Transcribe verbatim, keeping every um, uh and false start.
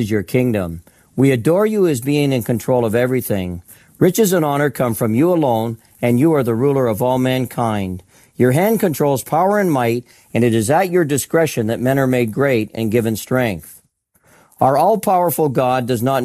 your kingdom. We adore you as being in control of everything. Riches and honor come from you alone, and you are the ruler of all mankind. Your hand controls power and might, and it is at your discretion that men are made great and given strength. Our all-powerful God does not